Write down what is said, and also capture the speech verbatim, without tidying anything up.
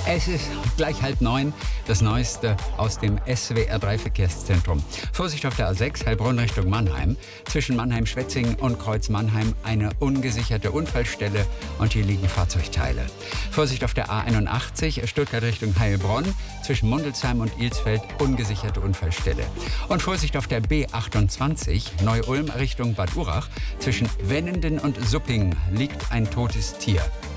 Es ist gleich halb neun, das Neueste aus dem S W R drei Verkehrszentrum. Vorsicht auf der A sechs, Heilbronn Richtung Mannheim. Zwischen Mannheim-Schwetzingen und Kreuz Mannheim eine ungesicherte Unfallstelle und hier liegen Fahrzeugteile. Vorsicht auf der A einundachtzig, Stuttgart Richtung Heilbronn. Zwischen Mundelsheim und Ilsfeld ungesicherte Unfallstelle. Und Vorsicht auf der B achtundzwanzig, Neu-Ulm Richtung Bad Urach. Zwischen Wennenden und Suppingen liegt ein totes Tier.